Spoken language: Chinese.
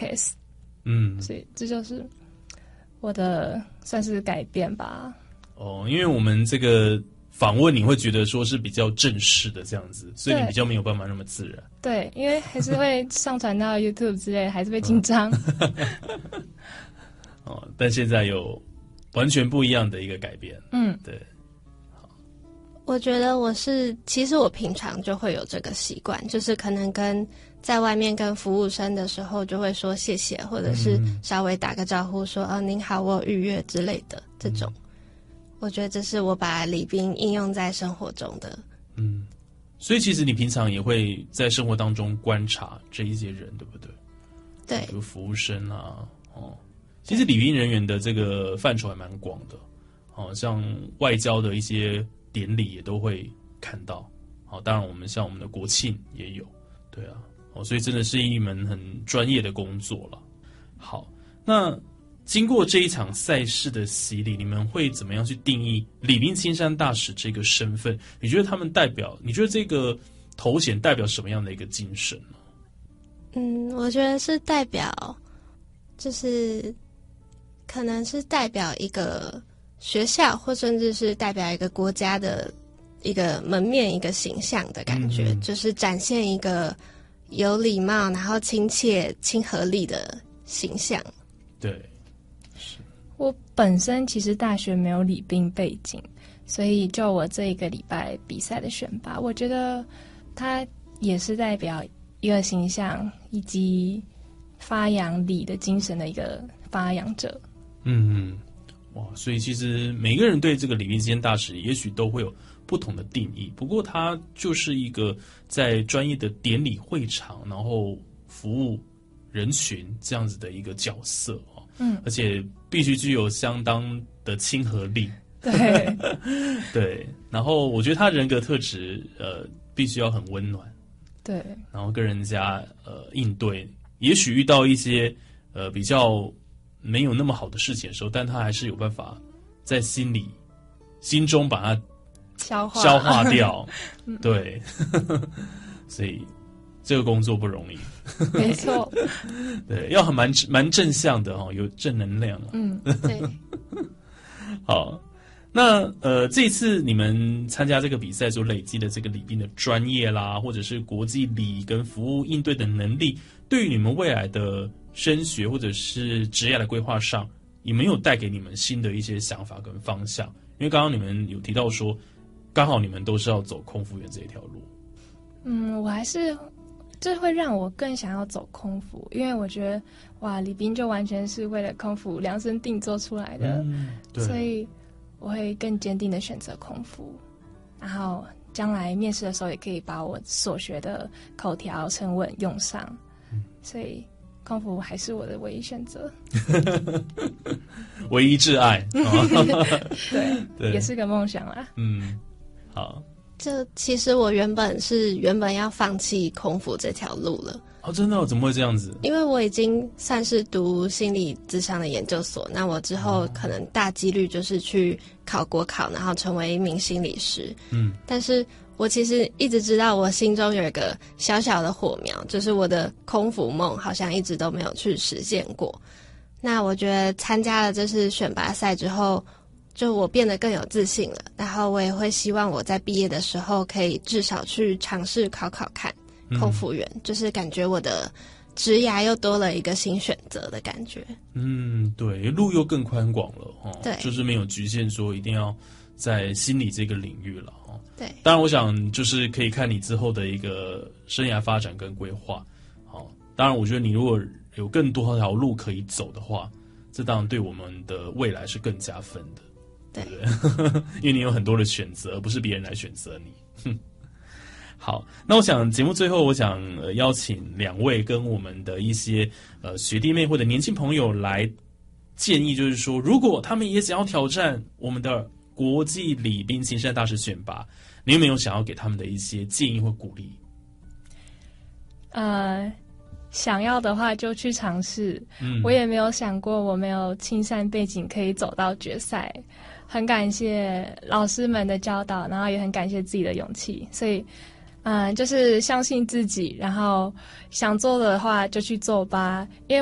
podcast。所以这就是我的算是改变吧。 因为我们这个访问你会觉得说是比较正式的这样子，所以你比较没有办法那么自然。 对，因为还是会上传到 YouTube 之类的，还是会紧张。 但现在有完全不一样的一个改变。对。 我觉得其实我平常就会有这个习惯，就是可能在外面跟服务生的时候就会说谢谢，或者是稍微打个招呼说您好，我有预约之类的这种。我觉得这是我把礼宾应用在生活中的。 所以其实你平常也会在生活当中观察这一些人，对不对？ 对， 比如服务生啊，其实礼宾人员的这个范畴还蛮广的，像外交的一些典礼也都会看到，当然我们像我们的国庆也有，对啊，所以真的是一门很专业的工作了。好，那经过这一场赛事的洗礼，你们会怎么样去定义礼宾青山大使这个身份？你觉得你觉得这个头衔代表什么样的一个精神呢？ 我觉得是代表，就是可能是代表一个学校，或甚至是代表一个国家的一个门面、一个形象的感觉，就是展现一个有礼貌，然后亲切、亲和力的形象。 对。 我本身其实大学没有礼宾背景，所以就我这一个礼拜比赛的选拔，我觉得它也是代表一个形象以及发扬礼的精神的一个发扬者。 哇，所以其实每个人对这个礼宾青山大使也许都会有不同的定义，不过它就是一个在专业的典礼会场，然后服务人群这样子的一个角色。而且必须具有相当的亲和力。 对对，然后我觉得他人格特质必须要很温暖。 对， 然后跟人家应对，也许遇到一些比较没有那么好的事情的时候，但他还是有办法在心中把它消化掉。对，所以这个工作不容易。 没错。 对，要蛮正向的有正能量。 对。 好，那这一次你们参加这个比赛所累积的这个礼宾的专业啦，或者是国际礼仪跟服务应对的能力，对于你们未来的升学或者是职业的规划上，有没有带给你们新的一些想法跟方向？因为刚刚你们有提到说，刚好你们都是要走空服员这一条路。 我还是这会让我更想要走空服，因为我觉得礼宾就完全是为了空服量身定做出来的。所以我会更坚定的选择空服，然后将来面试的时候也可以把我所学的口条沉稳用上。所以空服还是我的唯一选择。 唯一挚爱。 对，也是个梦想啦。 好。 就其实我原本要放弃空服这条路了。 真的怎么会这样子？ 因为我已经算是读心理咨商的研究所，那我之后可能大几率就是去考国考，然后成为一名心理师。但是我其实一直知道我心中有一个小小的火苗，就是我的空服梦好像一直都没有去实现过。那我觉得参加了这次选拔赛之后，就我变得更有自信了，然后我也会希望我在毕业的时候可以至少去尝试考看空服员，就是感觉我的职涯又多了一个新选择的感觉。 对，路又更宽广了。 对， 就是没有局限说一定要在心理这个领域了。 对， 当然我想就是可以看你之后的一个生涯发展跟规划。当然我觉得你如果有更多条路可以走的话，这当然对我们的未来是更加分的。对不对？因为你有很多的选择，而不是别人来选择你。好，那我想节目最后，我想邀请两位跟我们的一些学弟妹或者年轻朋友来建议，就是说，如果他们也想要挑战我们的国际礼宾青山大使选拔，你有没有想要给他们的一些建议或鼓励？ 想要的话就去尝试。我也没有想过我没有青山背景可以走到决赛。很感谢老师们的教导，然后也很感谢自己的勇气。所以就是相信自己，然后想做的话就去做吧。因为